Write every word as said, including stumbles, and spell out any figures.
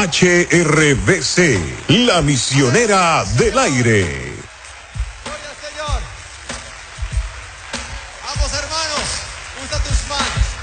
H R B C, la misionera del aire. Vamos, hermanos, usa tus manos.